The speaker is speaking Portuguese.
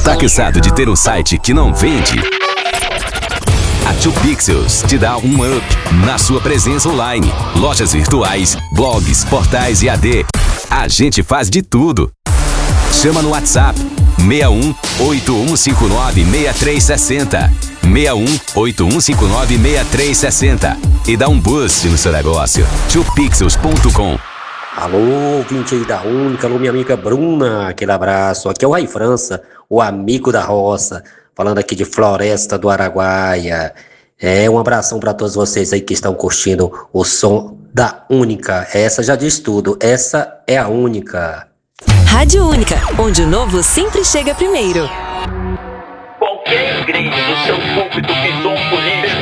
Tá cansado de ter um site que não vende? A 2Pixels te dá um up na sua presença online. Lojas virtuais, blogs, portais e AD. A gente faz de tudo. Chama no WhatsApp 61 8159 6360. 61 8159 6360 e dá um boost no seu negócio. 2Pixels.com. Alô, ouvinte aí da Única, alô, minha amiga Bruna, aquele abraço. Aqui é o Rai França, o amigo da roça, falando aqui de Floresta do Araguaia. Um abração para todos vocês aí que estão curtindo o som da Única. Essa já diz tudo, essa é a Única. Rádio Única, onde o novo sempre chega primeiro. Qualquer igreja do seu púlpito que